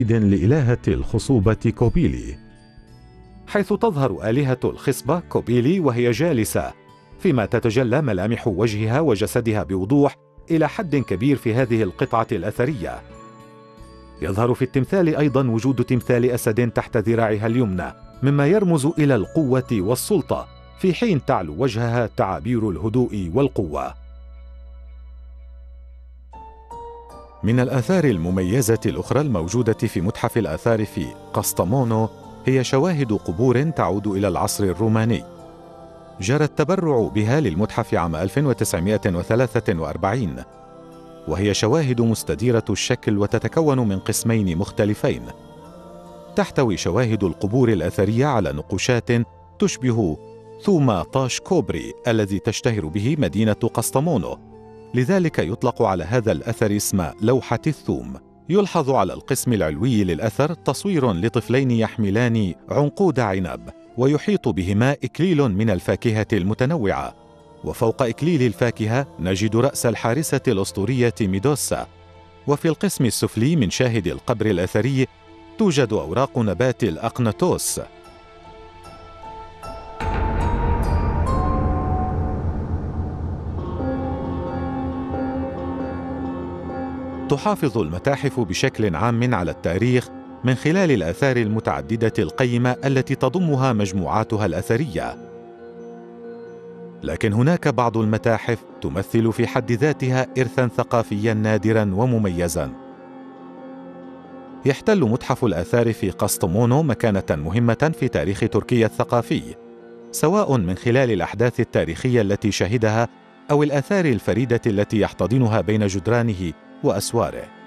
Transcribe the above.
لإلهة الخصوبة كوبيلي، حيث تظهر آلهة الخصبة كوبيلي وهي جالسة، فيما تتجلى ملامح وجهها وجسدها بوضوح إلى حد كبير في هذه القطعة الأثرية. يظهر في التمثال أيضا وجود تمثال أسد تحت ذراعها اليمنى، مما يرمز إلى القوة والسلطة، في حين تعلو وجهها تعابير الهدوء والقوة. من الآثار المميزة الأخرى الموجودة في متحف الآثار في قسطمونو هي شواهد قبور تعود إلى العصر الروماني. جرى التبرع بها للمتحف عام 1943، وهي شواهد مستديرة الشكل وتتكون من قسمين مختلفين. تحتوي شواهد القبور الأثرية على نقوشات تشبه ثوم طاش كوبري الذي تشتهر به مدينة قسطمونو، لذلك يطلق على هذا الأثر اسم لوحة الثوم. يلحظ على القسم العلوي للأثر تصوير لطفلين يحملان عنقود عنب، ويحيط بهما إكليل من الفاكهة المتنوعة، وفوق إكليل الفاكهة نجد رأس الحارسة الأسطورية ميدوسا. وفي القسم السفلي من شاهد القبر الأثري توجد أوراق نبات الأقناطوس. تحافظ المتاحف بشكل عام على التاريخ من خلال الآثار المتعددة القيمة التي تضمها مجموعاتها الأثرية، لكن هناك بعض المتاحف تمثل في حد ذاتها إرثاً ثقافياً نادراً ومميزاً. يحتل متحف الآثار في قسطمونو مكانة مهمة في تاريخ تركيا الثقافي، سواء من خلال الأحداث التاريخية التي شهدها أو الآثار الفريدة التي يحتضنها بين جدرانه وأسواره.